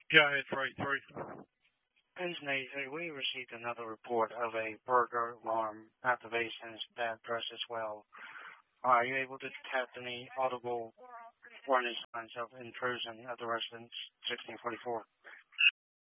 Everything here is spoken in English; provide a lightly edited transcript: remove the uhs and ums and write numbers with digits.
Yeah, it's right, three. Engineer, we received another report of a burglar alarm activations that address as well. Are you able to detect any audible warning signs of intrusion at the residence 1644?